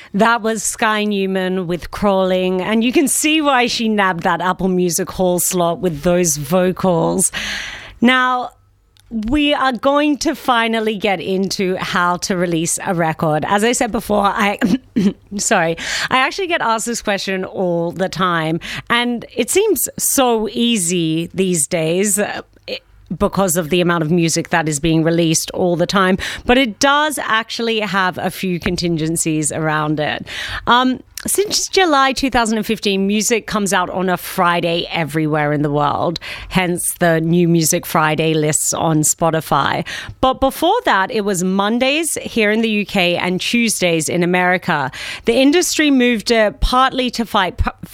That was Sky Newman with Crawling, and you can see why she nabbed that Apple Music Hall slot with those vocals. Now, we are going to finally get into how to release a record. As I said before, I actually get asked this question all the time, and it seems so easy these days because of the amount of music that is being released all the time, but it does actually have a few contingencies around it. Since July 2015, music comes out on a Friday everywhere in the world, hence the New Music Friday lists on Spotify. But before that, it was Mondays here in the UK and Tuesdays in America. The industry moved partly to fight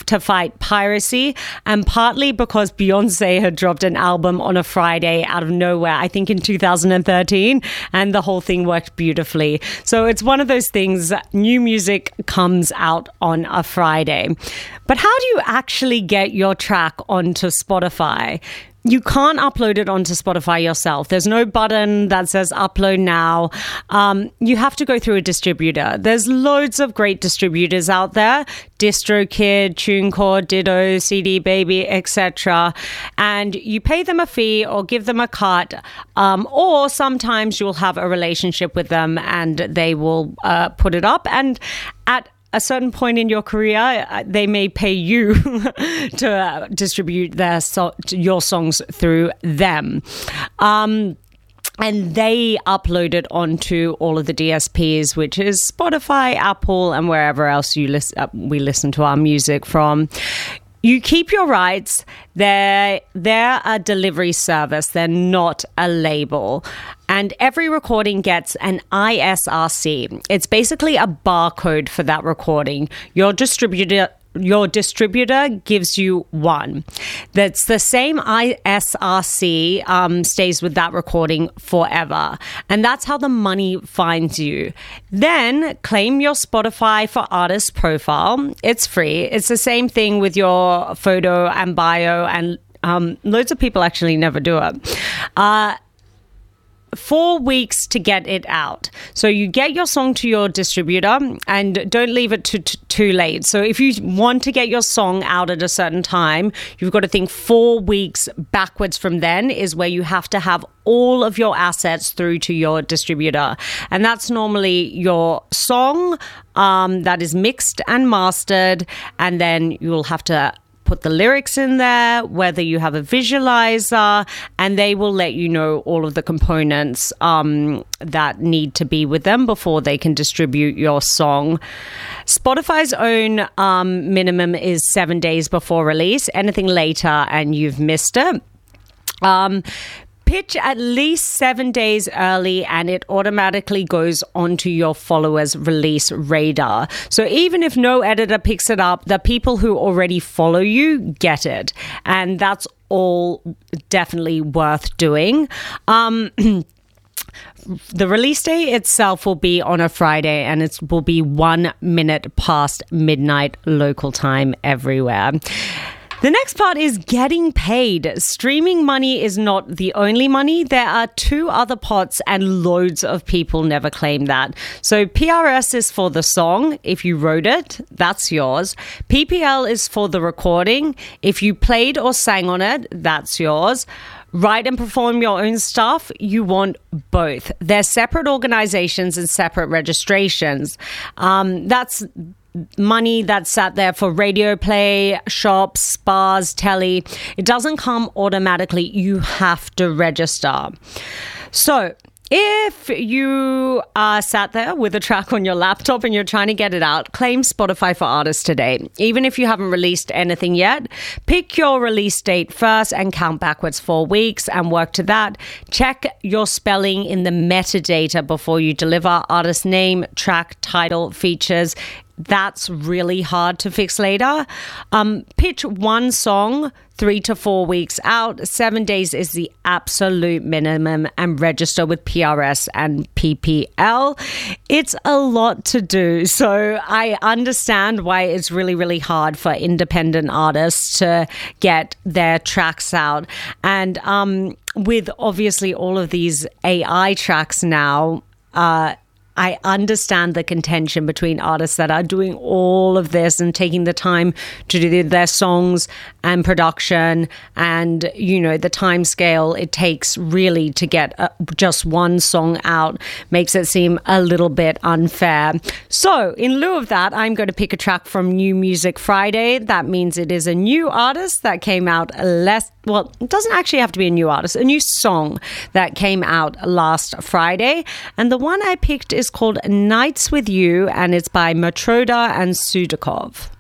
piracy and partly because Beyonce had dropped an album on a Friday out of nowhere, I think in 2013, and the whole thing worked beautifully. So it's one of those things, new music comes out on a Friday. But how do you actually get your track onto Spotify? You can't upload it onto Spotify yourself. There's no button that says upload now. You have to go through a distributor. There's loads of great distributors out there. DistroKid, TuneCore, Ditto, CD Baby, etc. And you pay them a fee or give them a cut, or sometimes you'll have a relationship with them and they will put it up. And at a certain point in your career, they may pay you to distribute your songs through them. And they upload it onto all of the DSPs, which is Spotify, Apple, and wherever else we listen to our music from. You keep your rights. They're a delivery service. They're not a label. And every recording gets an ISRC. It's basically a barcode for that recording. Your distributor gives you one. That's the same ISRC, stays with that recording forever. And that's how the money finds you. Then claim your Spotify for Artist profile. It's free. It's the same thing with your photo and bio, and loads of people actually never do it. 4 weeks to get it out. So you get your song to your distributor and don't leave it too late. So if you want to get your song out at a certain time, you've got to think 4 weeks backwards from then is where you have to have all of your assets through to your distributor. And that's normally your song that is mixed and mastered, and then you'll have to put the lyrics in there, whether you have a visualizer, and they will let you know all of the components that need to be with them before they can distribute your song. Spotify's own minimum is 7 days before release. Anything later and you've missed it. Pitch at least 7 days early and it automatically goes onto your followers' release radar. So even if no editor picks it up, the people who already follow you get it. And that's all definitely worth doing. The release day itself will be on a Friday, and it will be 1 minute past midnight local time everywhere. The next part is getting paid. Streaming money is not the only money. There are 2 other pots and loads of people never claim that. So PRS is for the song. If you wrote it, that's yours. PPL is for the recording. If you played or sang on it, that's yours. Write and perform your own stuff, you want both. They're separate organizations and separate registrations. That's money that's sat there for radio play, shops, spas, telly. It doesn't come automatically. You have to register. So if you are sat there with a track on your laptop and you're trying to get it out, claim Spotify for Artists today. Even if you haven't released anything yet, pick your release date first and count backwards 4 weeks and work to that. Check your spelling in the metadata before you deliver. Artist name, track, title, features. That's really hard to fix later. Pitch one song 3 to 4 weeks out. 7 days is the absolute minimum, and register with PRS and PPL. It's a lot to do. So I understand why it's really, really hard for independent artists to get their tracks out. And with obviously all of these AI tracks now, I understand the contention between artists that are doing all of this and taking the time to do their songs and production and, you know, the time scale it takes really to get just one song out makes it seem a little bit unfair. So in lieu of that, I'm going to pick a track from New Music Friday. That means it is a new artist that came out well, it doesn't actually have to be a new artist, a new song that came out last Friday. And the one I picked is called Nights With You, and it's by Matroda and Sudakov.